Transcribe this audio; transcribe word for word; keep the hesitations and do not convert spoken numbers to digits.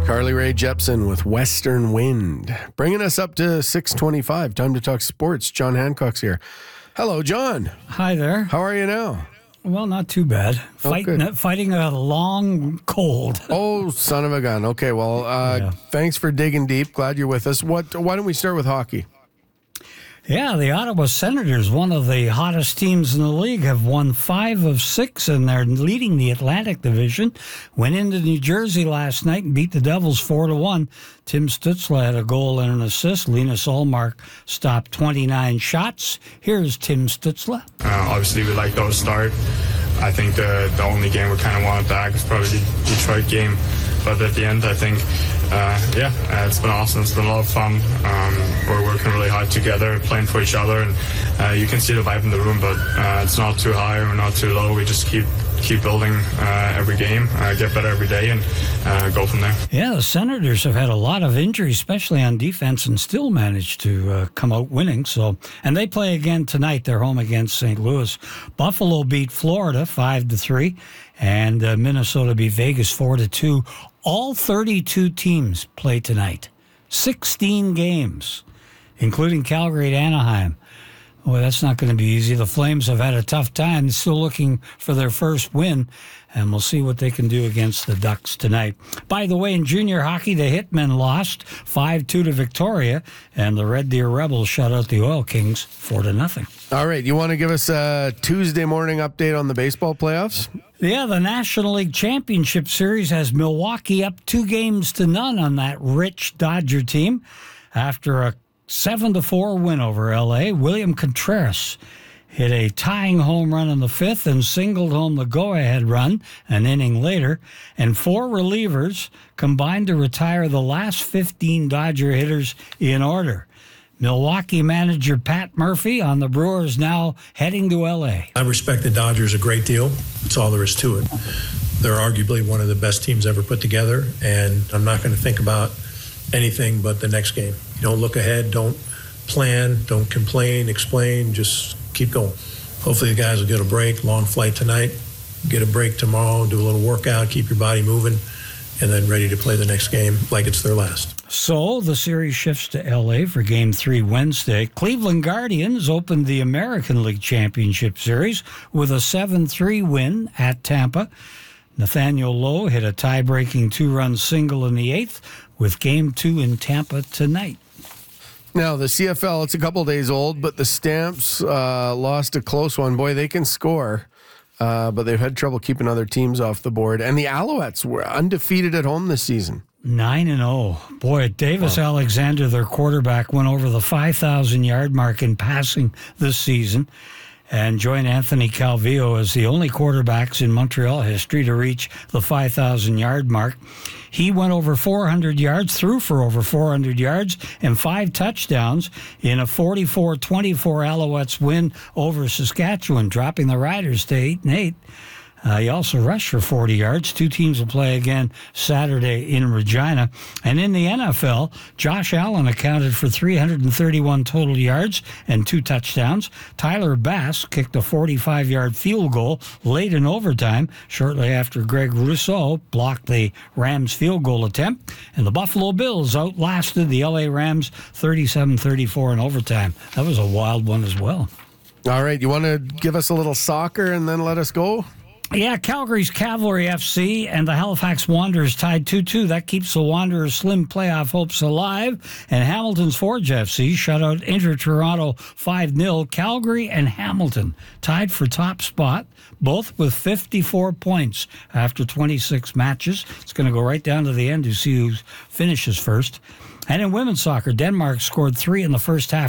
Carly Rae Jepsen with Western Wind. Bringing us up to six twenty-five. Time to talk sports. John Hancock's here. Hello, John. Hi there. How are you now? Well, not too bad. Oh, Fight, good. Fighting a long cold. Oh, son of a gun. Okay, well, uh, Yeah. thanks for digging deep. Glad you're with us. What? Why don't we start with hockey? Yeah, the Ottawa Senators, one of the hottest teams in the league, have won five of six, and they're leading the Atlantic Division. Went into New Jersey last night and beat the Devils four to one. Tim Stützle had a goal and an assist. Linus Ullmark stopped twenty-nine shots. Here's Tim Stützle. Uh, obviously, we like those start. I think the the only game we kind of wanted back was probably the Detroit game. But at the end, I think, uh, yeah, uh, it's been awesome. It's been a lot of fun. Um, we're working really hard together, playing for each other, and uh, you can see the vibe in the room. But uh, it's not too high or not too low. We just keep keep building uh, every game, uh, get better every day, and uh, go from there. Yeah, the Senators have had a lot of injuries, especially on defense, and still managed to uh, come out winning. So, and they play again tonight. They're home against Saint Louis. Buffalo beat Florida five to three, and uh, Minnesota beat Vegas four to two. All thirty-two teams play tonight. sixteen games, including Calgary and Anaheim. Well, that's not going to be easy. The Flames have had a tough time. They're still looking for their first win, and we'll see what they can do against the Ducks tonight. By the way, in junior hockey, the Hitmen lost five two to Victoria, and the Red Deer Rebels shut out the Oil Kings four to nothing. All right, you want to give us a Tuesday morning update on the baseball playoffs? Yeah, the National League Championship Series has Milwaukee up two games to none on that rich Dodger team after a seven to four win over L A. William Contreras hit a tying home run in the fifth and singled home the go-ahead run an inning later, and four relievers combined to retire the last fifteen Dodger hitters in order. Milwaukee manager Pat Murphy on the Brewers now heading to L A. I respect the Dodgers a great deal. That's all there is to it. They're arguably one of the best teams ever put together, and I'm not going to think about anything but the next game. You don't look ahead, don't plan, don't complain, explain, just keep going. Hopefully the guys will get a break, long flight tonight, get a break tomorrow, do a little workout, keep your body moving, and then ready to play the next game like it's their last. So the series shifts to L A for Game three Wednesday. Cleveland Guardians opened the American League Championship Series with a seven three win at Tampa. Nathaniel Lowe hit a tie-breaking two-run single in the eighth with Game two in Tampa tonight. Now, the C F L, it's a couple days old, but the Stamps uh, lost a close one. Boy, they can score, uh, but they've had trouble keeping other teams off the board. And the Alouettes were undefeated at home this season. nine and oh. Boy, Davis wow. Alexander, their quarterback, went over the five thousand yard mark in passing this season and joined Anthony Calvillo as the only quarterbacks in Montreal history to reach the five thousand yard mark. He went over four hundred yards, threw for over four hundred yards, and five touchdowns in a forty-four twenty-four Alouettes win over Saskatchewan, dropping the Riders to eight and eight. Uh, he also rushed for forty yards. Two teams will play again Saturday in Regina. And in the N F L, Josh Allen accounted for three hundred thirty-one total yards and two touchdowns. Tyler Bass kicked a forty-five yard field goal late in overtime, shortly after Greg Rousseau blocked the Rams' field goal attempt. And the Buffalo Bills outlasted the L A Rams thirty-seven thirty-four in overtime. That was a wild one as well. All right, you want to give us a little soccer and then let us go? Yeah, Calgary's Cavalry F C and the Halifax Wanderers tied two two. That keeps the Wanderers' slim playoff hopes alive. And Hamilton's Forge F C shut out Inter Toronto five nil. Calgary and Hamilton tied for top spot, both with fifty-four points after twenty-six matches. It's going to go right down to the end to see who finishes first. And in women's soccer, Denmark scored three in the first half.